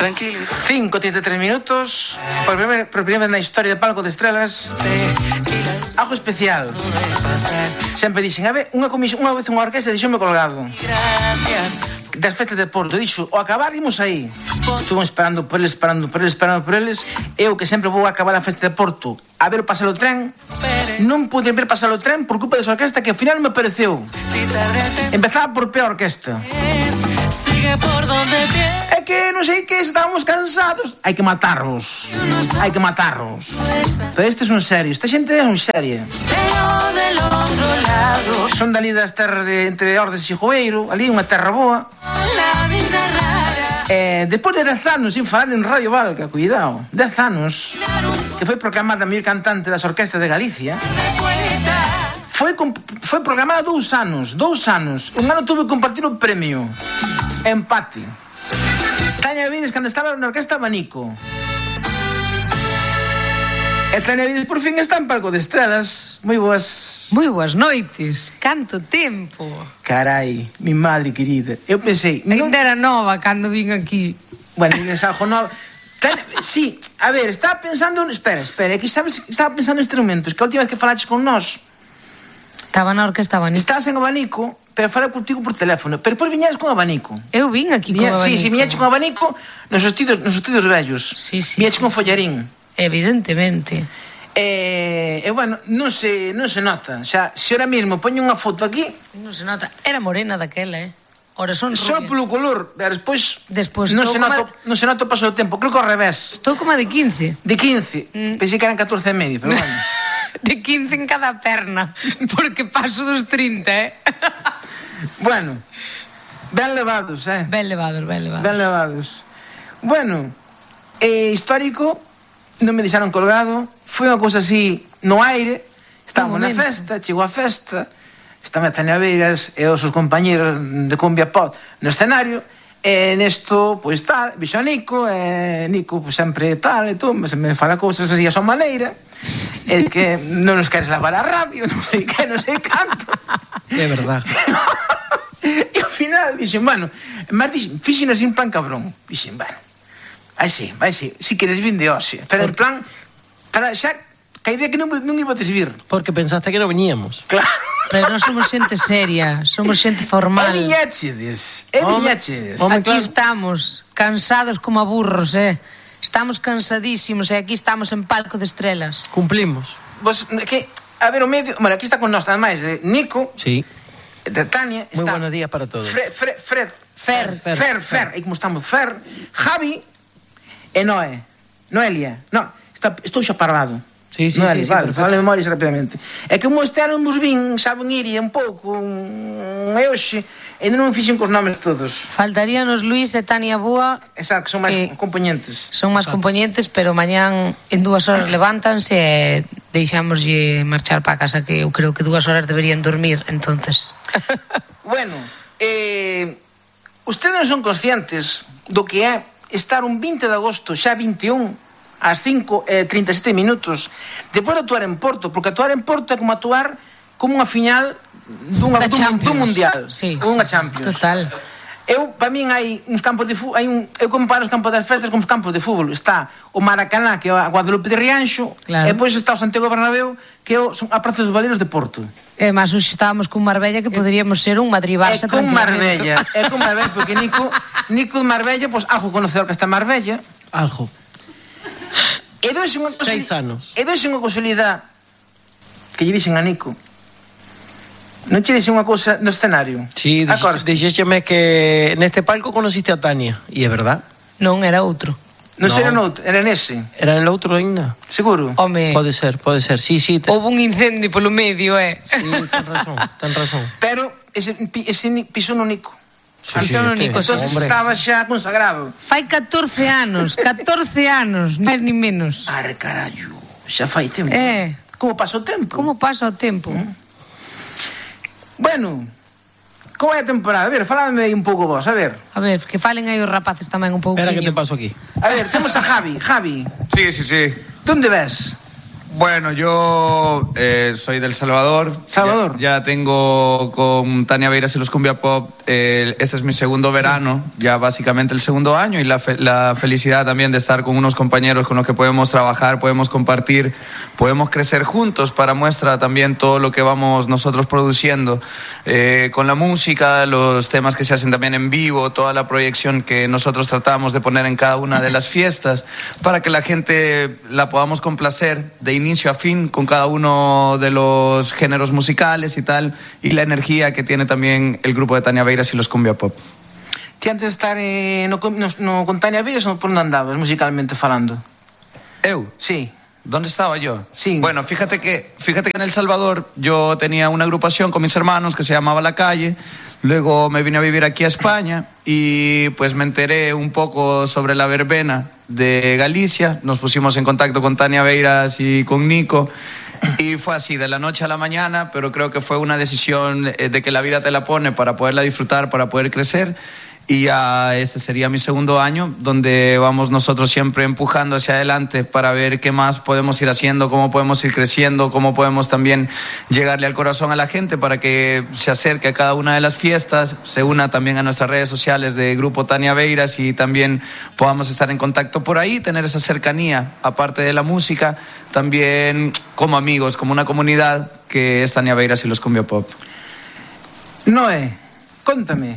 Tranquilo. 5:33 minutos. Por primeira vez na historia de Palco de Estrelas. Algo especial. Sempre dixen, a ver, unha vez unha orquesta dixome colgado. Das festas de Porto, dixo, o acabar imos aí. Estuvo esperando por eles. Eu que sempre vou acabar a festa de Porto a ver pasar o tren, non pude ver pasar o tren por culpa desa orquesta que ao final me apareceu. Empezaba por peor orquesta. É que non sei que estábamos cansados. Hai que matarlos. Pero este é un serio. Esta xente é un seria. Son dali das terras entre Ordes e Joeiro. Ali unha terra boa. Depois de 10 anos sin falar en Radio Valga, cuidado, 10 anos, que foi proclamada a mellor cantante das orquestas de Galicia. Foi programada 2 anos. Un ano tuve que compartir o premio. Empate. Tania Vides cando estaba na orquesta Abanico. E Tania Vides por fin está en Palco de Estrelas. Moi boas noites. Canto tempo. Carai, mi madre querida. Eu pensei, ainda era nova cando vin aquí. Bueno, es algo nova. Sí, a ver, estaba pensando... Espera, que sabes, estaba pensando en instrumentos, que a última vez que falaches con nós estaba na orquesta Abanico. Estabas en Abanico, pero falei contigo por teléfono. Pero depois viñedes con Abanico. Eu vin aquí con Abanico. Sí, viñedes con Abanico nos estudios vellos. Sí. Viñedes con Follarín. Evidentemente. Bueno, non se nota. Xa, se ahora mesmo poño unha foto aquí... Non se nota. Era morena daquela, Ora son rubia. Só polo color. Despois non se nota o paso do tempo. Creo que ao revés. Estou como de 15. De 15? Pensei que eran 14 e medio, pero bueno. De 15 en cada perna. Porque paso dos 30, Bueno, ben levados, Ben levados. Bueno, histórico, non me deixaron colgado. Foi unha cousa así no aire. Estábamos na festa, chegou a festa. Estaba Tania Vides e os seus compañeros de Cumbia Pop no escenario. E nesto, pois tal, vixo a Nico. E Nico, pois sempre tal e tú, se me fala cousas así a súa maneira. E que non nos queres lavar a radio, non sei que, non sei canto. É verdad. E ao final dixen, bueno, fixen así en plan cabrón. Dixen, bueno, vai sí, si queres vin de hoxe. Pero en plan, para xa, que a idea que non iba a desvir. Porque pensaste que non veníamos. Claro. Pero non somos xente seria, somos xente formal. E viñachedes. Aquí estamos, cansados como a burros, Estamos cansadísimos e aquí estamos en Palco de Estrelas. Cumplimos. Vos, que, a ver, o medio... Bueno, aquí está con nós, ademais, de Nico. Sí. De Tania. Muy buenos días para todos. Fer. E como estamos? Fer, Javi e Noelia. No, estou xa parado. Sí, vale, fala memorias rapidamente. É que como este ano nos vin, saben ir un pouco, e hoxe, e non fixen cos nomes todos. Faltaríanos Luís e Tania Búa. Exacto, que son máis componentes. Son máis componentes, pero mañán en 2 horas levántanse e deixámoslle marchar para casa, que eu creo que 2 horas deberían dormir, entonces. Bueno, ustedes non son conscientes do que é estar un 20 de agosto, xa 21, ás 5:37 minutos, depois de actuar en Porto, porque actuar en Porto é como actuar como unha final dun mundial, unha Champions. Total. Para min hai uns campos de fútbol, eu comparo os campos das festas con os campos de fútbol. Está o Maracaná, que é a Guadalupe de Rianxo, e depois está o Santiago Bernabéu, que son a Praza dos Valeiros de Porto. E máis hoxe estábamos con Marbella, que poderíamos ser un Madrid-Barça tranquilamente. É con Marbella, porque Nico de Marbella, pois algo conocedor que está en Marbella. Algo. E dois unha 6 anos. E dois unha casualidade que lle dixen a Nico. Non che dixen unha cousa no escenario? Sí, dixéxeme que neste palco conociste a Tania. E é verdad? Non, era outro. Non era noutro, era nese. Era en outro ainda? Seguro? Home. Pode ser, sí. Houve un incendio polo medio, Sí, ten razón. Pero ese pisou no Nico. Pisou no Nico. Entón estaba xa consagrado. Fai 14 anos, máis ni menos. Arre, carallo, xa fai tempo. Como pasa o tempo? Bueno, como é a temporada? A ver, faládeme aí un pouco vos, a ver. A ver, que falen aí os rapaces tamén un pouco. Espera que te paso aquí. A ver, temos a Javi. Sí. Donde ves? Bueno, yo soy del Salvador. Salvador. Ya tengo con Tania Beiras y los Cumbia Pop, este es mi segundo verano, ya básicamente el segundo año, y la felicidad también de estar con unos compañeros con los que podemos trabajar, podemos compartir, podemos crecer juntos, para muestra también todo lo que vamos nosotros produciendo con la música, los temas que se hacen también en vivo, toda la proyección que nosotros tratamos de poner en cada una de las fiestas, para que la gente la podamos complacer de inicio a fin con cada uno de los géneros musicales y tal, y la energía que tiene también el grupo de Tania Beiras y los Cumbia Pop. Ti antes de estar con Tania Beiras, por onde andabas musicalmente falando? ¿Eu? Sí. ¿Dónde estaba yo? Sí. Bueno, fíjate que en El Salvador yo tenía una agrupación con mis hermanos que se llamaba La Calle. Luego me vine a vivir aquí a España y pues me enteré un poco sobre la verbena de Galicia. Nos pusimos en contacto con Tania Beiras y con Nico y fue así, de la noche a la mañana, pero creo que fue una decisión de que la vida te la pone para poderla disfrutar, para poder crecer. Y ya este sería mi segundo año, donde vamos nosotros siempre empujando hacia adelante para ver qué más podemos ir haciendo, cómo podemos ir creciendo, cómo podemos también llegarle al corazón a la gente para que se acerque a cada una de las fiestas, se una también a nuestras redes sociales de Grupo Tania Beiras y también podamos estar en contacto por ahí, tener esa cercanía, aparte de la música, también como amigos, como una comunidad que es Tania Beiras y los Cumbia Pop. Noé, contame.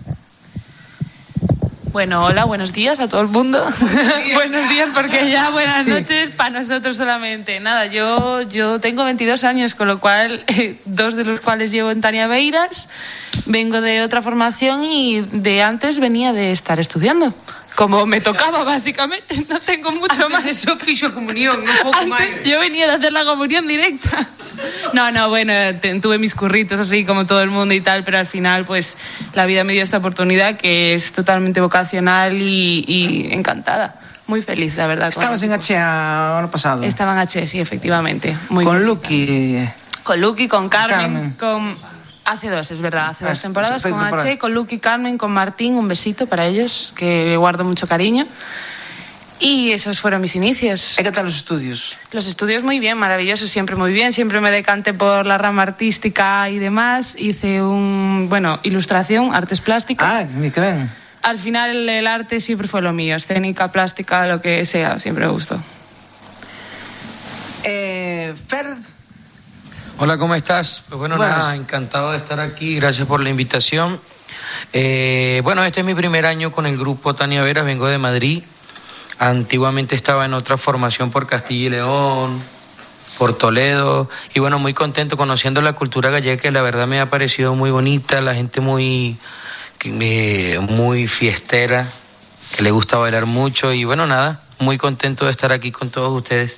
Bueno, hola, buenos días a todo el mundo. Buenos días, porque ya buenas noches para nosotros solamente. Nada, yo tengo 22 años, con lo cual 2 de los cuales llevo en Tania Beiras. Vengo de otra formación y de antes venía de estar estudiando. Como me tocaba, básicamente, no tengo mucho más. Antes de eso fixo comunión, un pouco máis. Yo venía de hacer la comunión directa. No, bueno, tuve mis curritos así como todo el mundo y tal, pero al final pues la vida me dio esta oportunidad que es totalmente vocacional y encantada. Muy feliz, la verdad. Estabas en H ano pasado. Estaba en H, sí, efectivamente. Muy con bien. Lucky. Con Lucky, con Carmen, con... Hace 2, es verdad, hace 2 temporadas con H, con Lucky, Carmen, con Martín, un besito para ellos, que le guardo mucho cariño. Y esos fueron mis inicios. ¿Y qué tal los estudios? Los estudios muy bien, maravillosos, siempre muy bien. Siempre me decanté por la rama artística y demás. Hice ilustración, artes plásticas. Ah, qué bien. Al final el arte siempre fue lo mío, escénica, plástica, lo que sea, siempre me gustó. Ferd. Hola, ¿cómo estás? Pues bueno, nada, encantado de estar aquí, gracias por la invitación. Bueno, este es mi primer año con el grupo Tania Beiras, vengo de Madrid. Antiguamente estaba en otra formación por Castilla y León, por Toledo, y bueno, muy contento conociendo la cultura gallega, que la verdad me ha parecido muy bonita, la gente muy fiestera, que le gusta bailar mucho, y bueno, nada, muy contento de estar aquí con todos ustedes.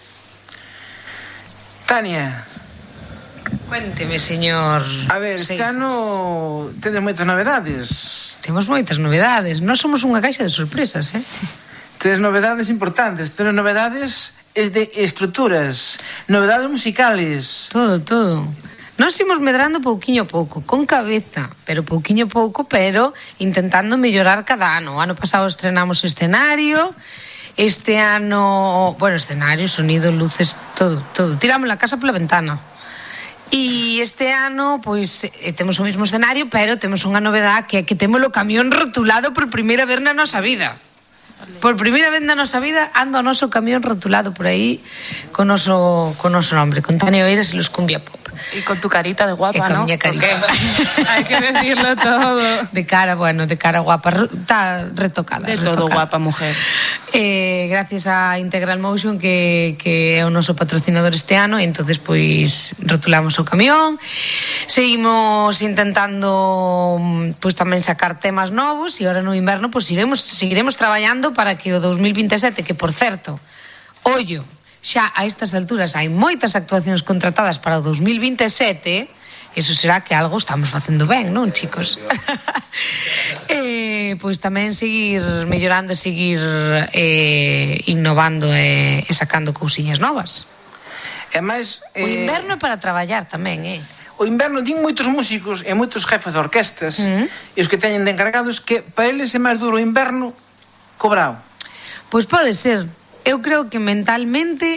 Tania. Cuénteme, señor. A ver, este ano tedes moitas novedades. Temos moitas novedades. Nós somos unha caixa de sorpresas, Tedes novedades importantes. Tedes novedades de estruturas, novedades musicales. Todo. Nós imos medrando pouquiño a pouco, con cabeza, pero pouquiño a pouco, pero intentando mellorar cada ano. O ano pasado estrenamos escenario. Este ano, escenario, sonido, luces, todo. Tiramos la casa pola ventana. E este ano, pois, temos o mesmo escenario, pero temos unha novedade que é que temos o camión rotulado por primeira vez na nosa vida. Por primeira vez na nosa vida anda o noso camión rotulado por aí con noso nombre, con Tania Beiras e los Cumbia Pop. Y con tu carita de guapa, con ¿no? miña carita. Hay que decirlo todo. De cara guapa, está retocada. De todo guapa, mujer. Gracias a Integral Motion, que é o noso patrocinador este ano, e entonces pois rotulamos o camión. Seguimos intentando pois tamén sacar temas novos, e agora no inverno pois seguiremos traballando para que o 2027, que por certo, ollo, xa a estas alturas hai moitas actuacións contratadas para o 2027, eso será que algo estamos facendo ben, non, chicos? Pois tamén seguir mellorando, seguir innovando e sacando cousiñas novas. E máis... O inverno é para traballar tamén, O inverno din moitos músicos e moitos jefes de orquestas e os que teñen de encargados que para eles é máis duro o inverno cobrao. Pois pode ser. Eu creo que mentalmente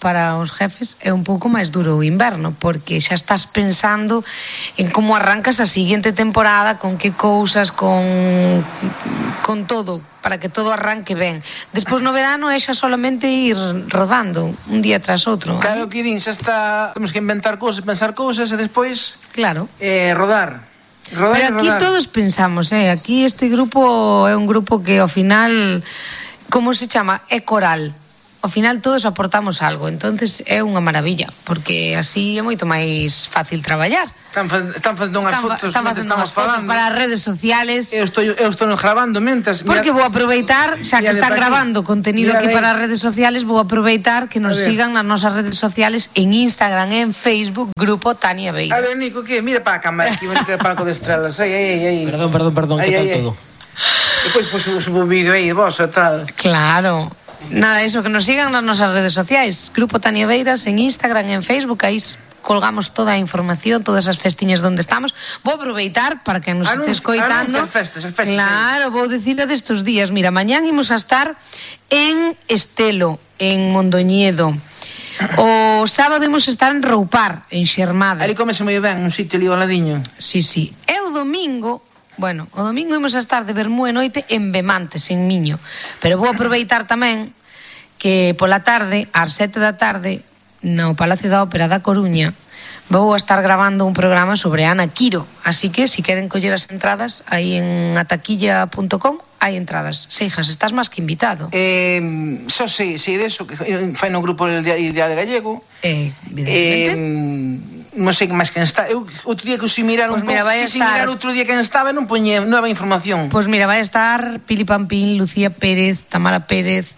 para os jefes é un pouco máis duro o inverno, porque xa estás pensando en como arrancas a seguinte temporada, con que cousas, con todo, para que todo arranque ben. Despois no verano é xa solamente ir rodando un día tras outro. Claro que din, xa está, temos que inventar cousas, pensar cousas e despois rodar. Pero aquí todos pensamos, aquí este grupo é un grupo que ao final, como se chama? É coral. Ao final todos aportamos algo, entonces é unha maravilla, porque así é moito máis fácil traballar. Están facendo unhas fotos mentre estamos falando para as redes sociales. Eu estou gravando mentres. Porque vou aproveitar, xa que está grabando contenido aquí para as redes sociales, vou aproveitar que nos sigan nas nosas redes sociales en Instagram, en Facebook, Grupo Tania Beiras. A ver, Nico, que mira para a cámara aquí, mira que palco de estrelas. Aí. Perdón, que tal todo? Depois subo un vídeo aí de vos e tal. Claro. Nada, eso, que nos sigan nas nosas redes sociais, Grupo Tania Beiras en Instagram, en Facebook, aí colgamos toda a información, todas as festiñas donde estamos. Vou aproveitar para que nos este escoitando. Festas, claro, vou dicilo destes días. Mira, mañán imos a estar en Estelo, en Mondoñedo. O sábado imos estar en Roupar, en Xermada. Ali comese moi ben, un sitio ali ao ladiño. Sí. E o domingo imos a estar de vermú e noite en Bemantes, en Miño. Pero vou aproveitar tamén que pola tarde, ás 7 da tarde, no Palacio da Ópera da Coruña, vou a estar grabando un programa sobre Ana Quiro. Así que, se queren coller as entradas, aí en ataquilla.com hai entradas. Seijas, estás máis que invitado. Só sei deso, que fai no grupo Ideal Gallego. Evidentemente. Non sei que máis quen está. Eu outro día que usei mirar un pouco, quise mirar outro día quen estaba e non poñía nova información. Pois mira, vai estar Pili Pampín, Lucía Pérez, Tamara Pérez,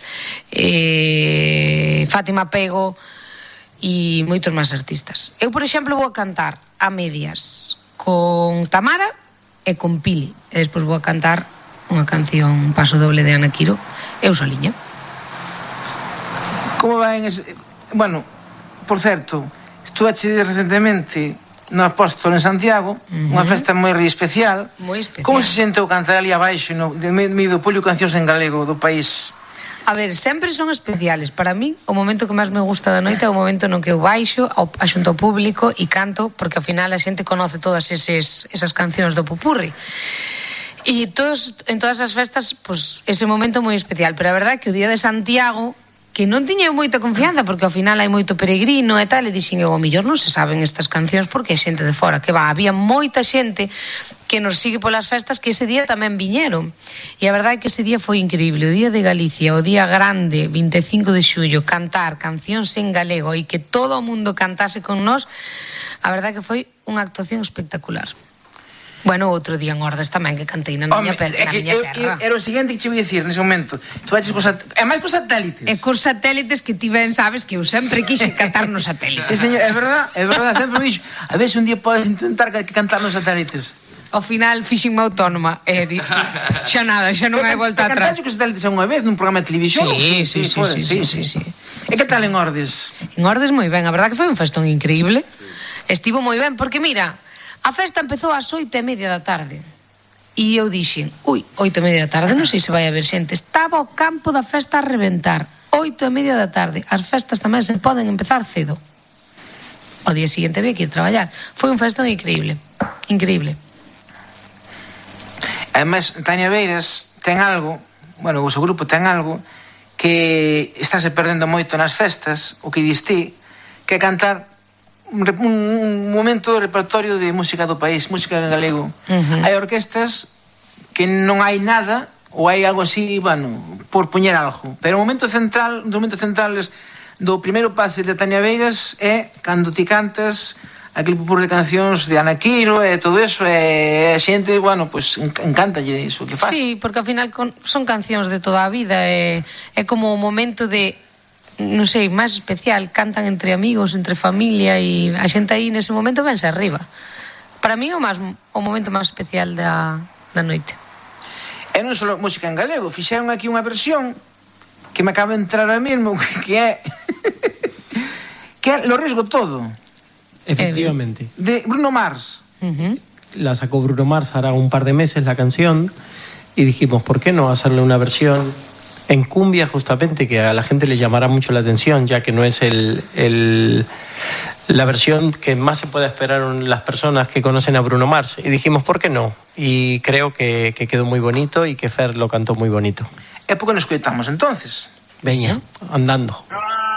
Fátima Pego e moitos máis artistas. Eu, por exemplo, vou a cantar a medias con Tamara e con Pili, e despois vou a cantar unha canción, un paso doble de Ana Quiro, eu soliña. Como vai en ese... Bueno, por certo, estuve recentemente no Apóstolo en Santiago, unha festa moi especial. Moi especial. Como se sentou cantar ali abaixo no medio do público cancións en galego do país? A ver, sempre son especiales. Para mí, o momento que máis me gusta da noite é o momento no que eu baixo a xunto ao público e canto, porque ao final a xente conoce todas esas cancións do popurri. E en todas as festas, pues, ese momento moi especial. Pero a verdade é que o día de Santiago, que non tiña moita confianza, porque ao final hai moito peregrino e tal, e dixen eu, ao mellor non se saben estas cancións porque hai xente de fora, que va, había moita xente que nos sigue polas festas que ese día tamén viñeron, e a verdade é que ese día foi increíble, o día de Galicia, o día grande, 25 de xullo, cantar cancións en galego e que todo o mundo cantase con nós, a verdade é que foi unha actuación espectacular. Bueno, outro día en Ordes tamén que cantei na miña terra. Era o seguinte que che vou dicir nese momento. Tu vaches é máis cos satélites. É cos satélites que ti ben sabes que eu sempre quixen cantar nos satélites. Sí, señor, é verdade, sempre me dixo. A ver se un día podes intentar cantar nos satélites. Ao final fixenme autónoma e xa nada, xa non hai volta atrás. Cantaste cos satélites unha vez nun programa de televisión? Sí. E que tal en Ordes? En Ordes moi ben, a verdade que foi un festón increíble. Estivo moi ben, porque mira, a festa empezou ás 8:30 da tarde. E eu dixen, 8:30 da tarde, non sei se vai haber xente. Estaba o campo da festa a reventar. 8:30 da tarde. As festas tamén se poden empezar cedo. O día seguinte había que ir traballar. Foi un festón increíble. Increíble. Ademais, Tania Beiras ten algo, bueno, o seu grupo ten algo que estáse perdendo moito nas festas, o que diste, que é cantar un momento de repertorio de música do país, música en galego. Hai orquestas que non hai nada ou hai algo así, bueno, por poñer algo, pero o momento central do primeiro pase de Tania Beiras é cando ti cantas aquele popurrí de cancións de Ana Quiro e todo eso, e a xente, bueno, pues encántalle iso que faz. Sí, porque ao final son cancións de toda a vida, é como o momento de, non sei, máis especial, cantan entre amigos, entre familia, e a xente aí nese momento vense arriba. Para mí é o momento máis especial da noite. E non só música en galego, fixeron aquí unha versión que me acaba de entrar a mesmo, que é Lo Riesgo Todo. Efectivamente. De Bruno Mars. La sacó Bruno Mars hará un par de meses la canción y dijimos, ¿por qué no hacerle una versión en cumbia justamente, que a la gente le llamará mucho la atención, ya que no es la versión que más se puede esperar las personas que conocen a Bruno Mars. Y dijimos, ¿por qué no? Y creo que quedó muy bonito y que Fer lo cantó muy bonito. ¿E por qué nos escuchamos entonces? Veña, andando.